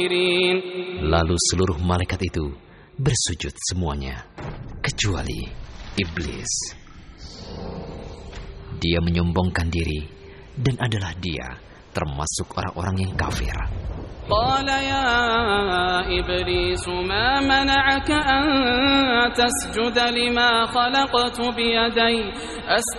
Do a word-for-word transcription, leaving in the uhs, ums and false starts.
Lalu seluruh malaikat itu bersujud semuanya, kecuali iblis. Dia menyombongkan diri dan adalah dia termasuk orang-orang yang kafir. Qala ya iblis ma mana'aka an tasjuda lima khalaqtu biyadai